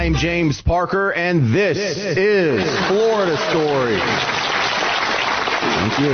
I'm James Parker, and this is Florida Story. Thank you.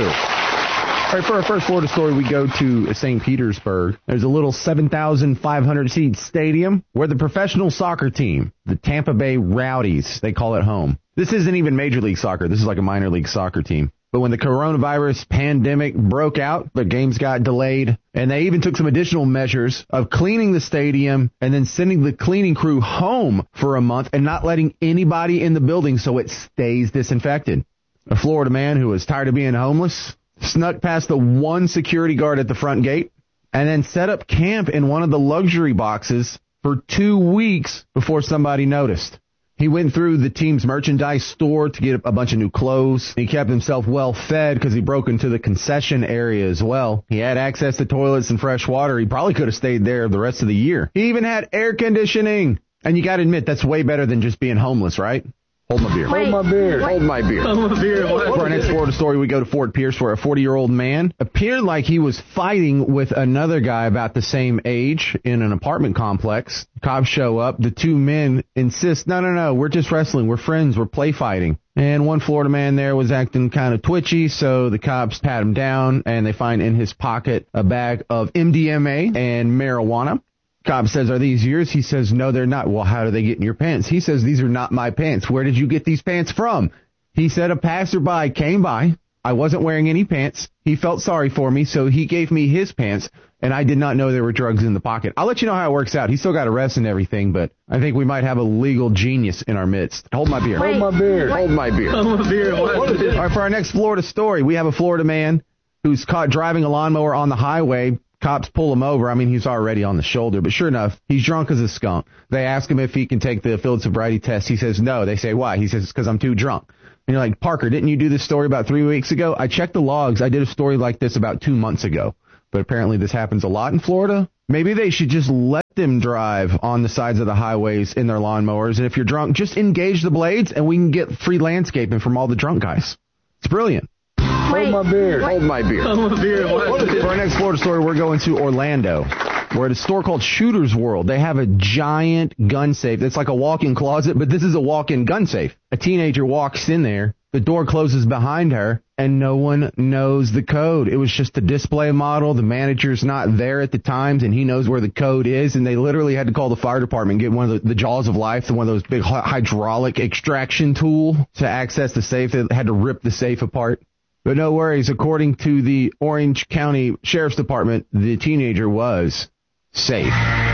All right, for our first Florida story, we go to St. Petersburg. There's a little 7,500-seat stadium where the professional soccer team, the Tampa Bay Rowdies, they call it home. This isn't even Major League Soccer. This is like a minor league soccer team. But when the coronavirus pandemic broke out, the games got delayed, and they even took some additional measures of cleaning the stadium and then sending the cleaning crew home for a month and not letting anybody in the building so it stays disinfected. A Florida man who was tired of being homeless snuck past the one security guard at the front gate and then set up camp in one of the luxury boxes for 2 weeks before somebody noticed. He went through the team's merchandise store to get a bunch of new clothes. He kept himself well fed because he broke into the concession area as well. He had access to toilets and fresh water. He probably could have stayed there the rest of the year. He even had air conditioning. And you got to admit, that's way better than just being homeless, right? Hold my beer. Hold my beer. Hold my beer. Hold my beer. For our next Florida story, we go to Fort Pierce, where a 40-year-old man appeared like he was fighting with another guy about the same age in an apartment complex. Cops show up. The two men insist, no, we're just wrestling. We're friends. We're play fighting. And one Florida man there was acting kind of twitchy, so the cops pat him down, and they find in his pocket a bag of MDMA and marijuana. Cop says, are these yours? He says, no, they're not. Well, how do they get in your pants? He says, these are not my pants. Where did you get these pants from? He said, a passerby came by. I wasn't wearing any pants. He felt sorry for me, so he gave me his pants, and I did not know there were drugs in the pocket. I'll let you know how it works out. He still got arrested and everything, but I think we might have a legal genius in our midst. Hold my beer. Hold my beer. Hold my beer. Hold my beer. All right, for our next Florida story, we have a Florida man who's caught driving a lawnmower on the highway. Cops pull him over. I mean, he's already on the shoulder, but sure enough, he's drunk as a skunk. They ask him if he can take the field sobriety test. He says no. They say, why? He says, it's because I'm too drunk. And you're like, Parker, didn't you do this story about 3 weeks ago? I checked the logs. I did a story like this about 2 months ago. But apparently this happens a lot in Florida. Maybe they should just let them drive on the sides of the highways in their lawnmowers. And if you're drunk, just engage the blades and we can get free landscaping from all the drunk guys. It's brilliant. Hold my beer. Hold my beer. Hold my beer. For our next Florida story, we're going to Orlando. We're at a store called Shooter's World. They have a giant gun safe. It's like a walk-in closet, but this is a walk-in gun safe. A teenager walks in there. The door closes behind her, and no one knows the code. It was just a display model. The manager's not there at the times, and he knows where the code is, and they literally had to call the fire department and get one of the Jaws of Life, one of those big hydraulic extraction tool to access the safe. They had to rip the safe apart. But no worries, according to the Orange County Sheriff's Department, the teenager was safe.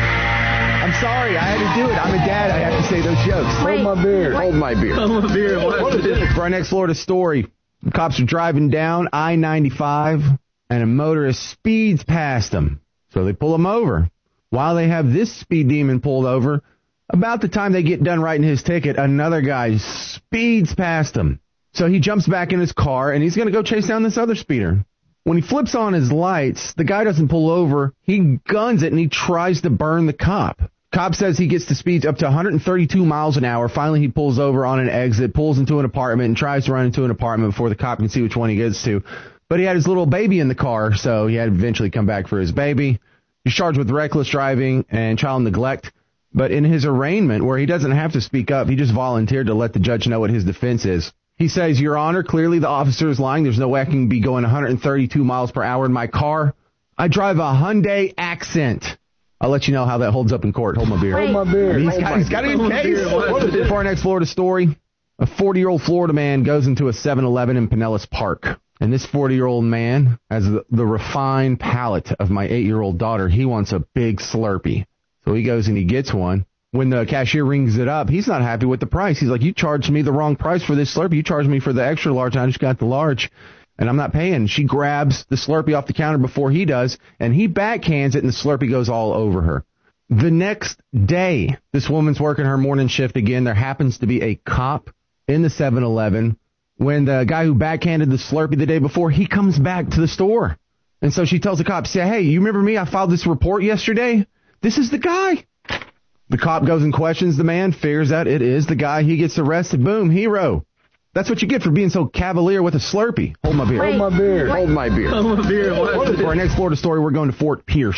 I'm sorry, I had to do it. I'm a dad, I have to say those jokes. Hold my beer. Hold my beer. Hold my beer. For our next Florida story, the cops are driving down I-95, and a motorist speeds past them. So they pull him over. While they have this speed demon pulled over, about the time they get done writing his ticket, another guy speeds past him. So he jumps back in his car, and he's going to go chase down this other speeder. When he flips on his lights, the guy doesn't pull over. He guns it, and he tries to burn the cop. Cop says he gets to speeds up to 132 miles an hour. Finally, he pulls over on an exit, pulls into an apartment, and tries to run into an apartment before the cop can see which one he gets to. But he had his little baby in the car, so he had to eventually come back for his baby. He's charged with reckless driving and child neglect. But in his arraignment, where he doesn't have to speak up, he just volunteered to let the judge know what his defense is. He says, Your Honor, clearly the officer is lying. There's no way I can be going 132 miles per hour in my car. I drive a Hyundai Accent. I'll let you know how that holds up in court. Hold my beer. Hold my beer. He's got it in case. For our next Florida story, a 40-year-old Florida man goes into a 7-Eleven in Pinellas Park. And this 40-year-old man has the refined palate of my 8-year-old daughter. He wants a big Slurpee. So he goes and he gets one. When the cashier rings it up, he's not happy with the price. He's like, you charged me the wrong price for this Slurpee. You charged me for the extra large. I just got the large, and I'm not paying. She grabs the Slurpee off the counter before he does, and he backhands it, and the Slurpee goes all over her. The next day, this woman's working her morning shift again. There happens to be a cop in the 7-Eleven. When the guy who backhanded the Slurpee the day before, he comes back to the store. And so she tells the cop, say, hey, you remember me? I filed this report yesterday. This is the guy. The cop goes and questions the man, figures out it is the guy. He gets arrested. Boom, hero. That's what you get for being so cavalier with a Slurpee. Hold my beer. Hold my beer. Hold my beer. Hold my beer. For our next Florida story, we're going to Fort Pierce.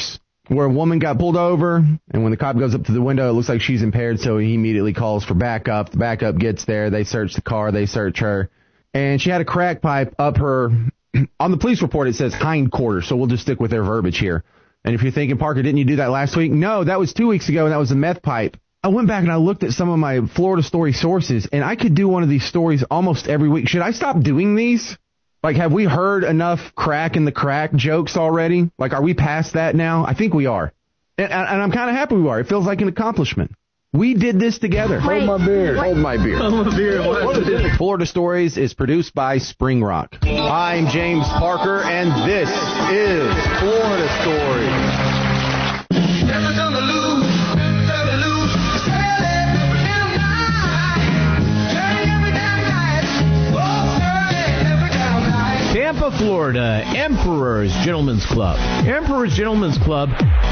where a woman got pulled over, and when the cop goes up to the window, it looks like she's impaired, so he immediately calls for backup. The backup gets there. They search the car. They search her. And she had a crack pipe up her, on the police report, it says hind quarter, so we'll just stick with their verbiage here. And if you're thinking, Parker, didn't you do that last week? No, that was 2 weeks ago, and that was a meth pipe. I went back and I looked at some of my Florida Story sources, and I could do one of these stories almost every week. Should I stop doing these? Like, have we heard enough crack in the crack jokes already? Like, are we past that now? I think we are. And I'm kind of happy we are. It feels like an accomplishment. We did this together. Hold my beer. Hold my beer. Hold my beer. What is it? Florida Stories is produced by Spring Rock. I'm James Parker, and this is Florida Stories. Tampa, Florida, Emperor's Gentlemen's Club. Emperor's Gentlemen's Club,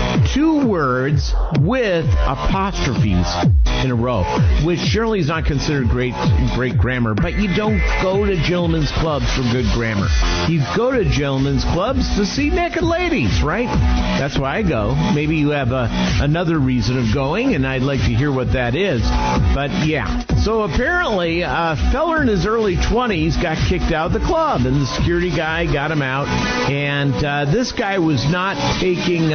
2 words with apostrophes in a row, which surely is not considered great grammar, but you don't go to gentlemen's clubs for good grammar. You go to gentlemen's clubs to see naked ladies, right? That's why I go. Maybe you have another reason of going, and I'd like to hear what that is. But yeah. So apparently, a feller in his early 20s got kicked out of the club, and the security guy got him out, and this guy was not taking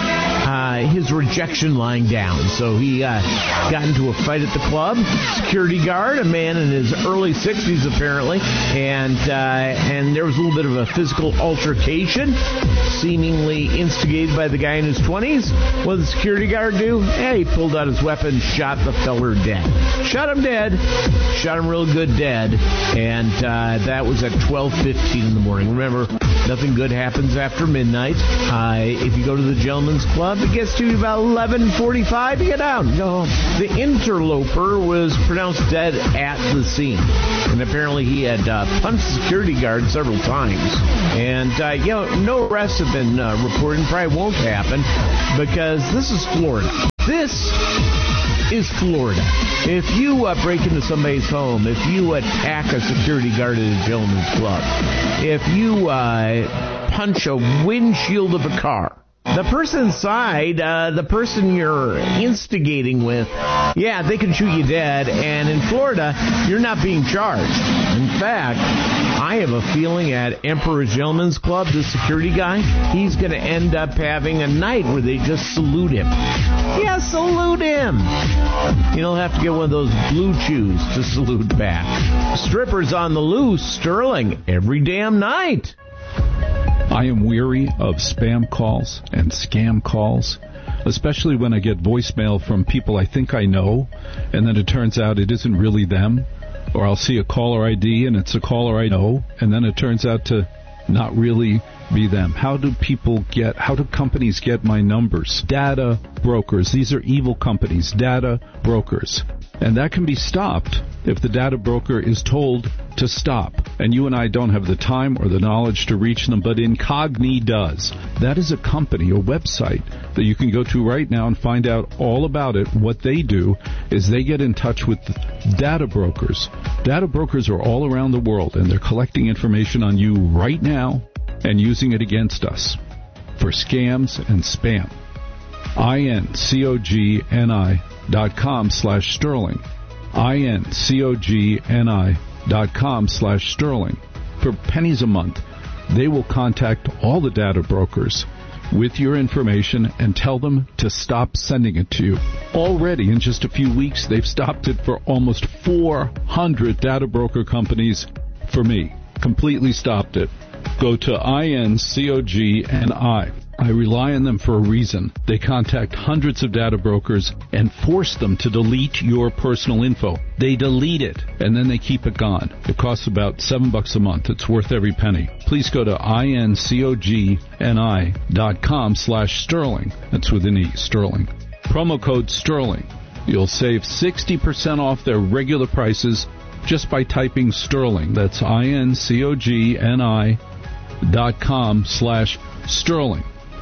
his rejection lying down, so he got into a fight at the club. Security guard, a man in his early 60s apparently, and there was a little bit of a physical altercation, seemingly instigated by the guy in his 20s. What did the security guard do? He pulled out his weapon, shot the feller dead. Shot him dead. Shot him real good dead, and that was at 12:15 in the morning. Remember, nothing good happens after midnight. If you go to the Gentlemen's Club, it gets to about 11:45. You get out. No, the interloper was pronounced dead at the scene, and apparently he had punched the security guard several times. And no arrests have been reported. Probably won't happen because this is Florida. This is Florida. If you break into somebody's home, if you attack a security guard at a Gentlemen's Club, if you punch a windshield of a car, the person inside, the person you're instigating with, they can shoot you dead, and in Florida, you're not being charged. In fact, I have a feeling at Emperor's Gentlemen's Club, the security guy, he's going to end up having a night where they just salute him. Yeah, salute him. You'll have to get one of those blue chews to salute back. Strippers on the loose, Sterling, every damn night. I am weary of spam calls and scam calls, especially when I get voicemail from people I think I know, and then it turns out it isn't really them. Or I'll see a caller ID, and it's a caller I know, and then it turns out to not really be them. How do companies get my numbers? Data brokers. These are evil companies, data brokers. And that can be stopped if the data broker is told to stop. And you and I don't have the time or the knowledge to reach them, but Incogni does. That is a company, a website that you can go to right now and find out all about it. What they do is they get in touch with data brokers. Data brokers are all around the world, and they're collecting information on you right now and using it against us for scams and spam. INCOGNI.com/Sterling. INCOGNI.com/Sterling. For pennies a month, they will contact all the data brokers with your information and tell them to stop sending it to you. Already, in just a few weeks, they've stopped it for almost 400 data broker companies. For me, completely stopped it. Go to INCOGNI. I rely on them for a reason. They contact hundreds of data brokers and force them to delete your personal info. They delete it, and then they keep it gone. It costs about $7 a month. It's worth every penny. Please go to INCOGNI.com/Sterling. That's with an E, Sterling. Promo code Sterling. You'll save 60% off their regular prices just by typing Sterling. That's INCOGNI.com/Sterling.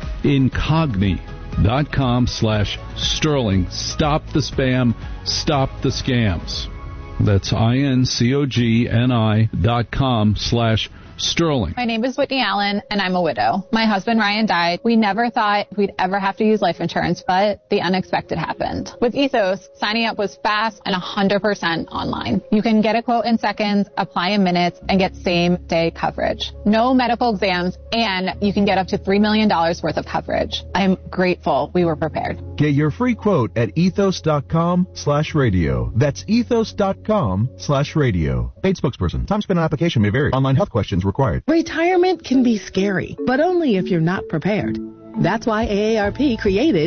Incogni.com/Sterling. Stop the spam. Stop the scams. That's INCOGNI.com/Sterling. Sterling. My name is Whitney Allen, and I'm a widow. My husband, Ryan, died. We never thought we'd ever have to use life insurance, but the unexpected happened. With Ethos, signing up was fast and 100% online. You can get a quote in seconds, apply in minutes, and get same-day coverage. No medical exams, and you can get up to $3 million worth of coverage. I'm grateful we were prepared. Get your free quote at ethos.com/radio. That's ethos.com/radio. Paid spokesperson. Time spent on application may vary. Online health questions required. Retirement can be scary, but only if you're not prepared. That's why AARP created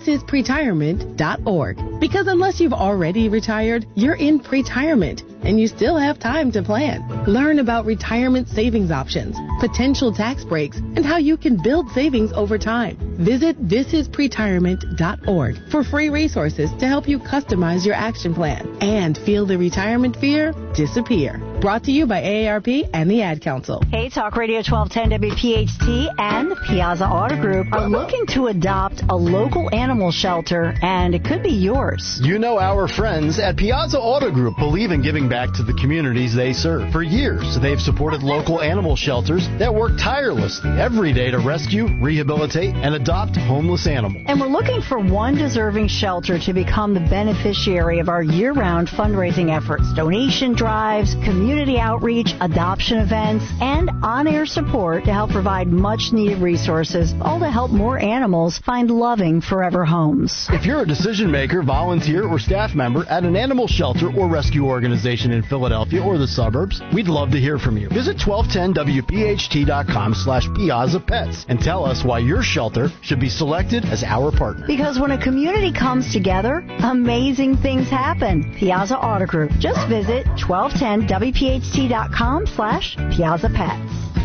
thisispretirement.org. Because unless you've already retired, you're in pretirement, and you still have time to plan. Learn about retirement savings options, potential tax breaks, and how you can build savings over time. Visit thisispretirement.org for free resources to help you customize your action plan and feel the retirement fear disappear. Brought to you by AARP and the Ad Council. Hey, Talk Radio 1210 WPHT and Piazza Auto Group are looking to adopt a local animal shelter, and it could be yours. You know, our friends at Piazza Auto Group believe in giving back to the communities they serve. For years, they've supported local animal shelters that work tirelessly every day to rescue, rehabilitate, and adopt homeless animals. And we're looking for one deserving shelter to become the beneficiary of our year-round fundraising efforts, donation drives, community outreach, adoption events, and on-air support to help provide much-needed resources, all to help more animals find loving forever homes. If you're a decision maker, volunteer, or staff member at an animal shelter or rescue organization in Philadelphia or the suburbs, we'd love to hear from you. Visit 1210wpht.com/Piazza Pets and tell us why your shelter should be selected as our partner. Because when a community comes together, amazing things happen. Piazza Auto Group. Just visit 1210wpht.com/Piazza Pets.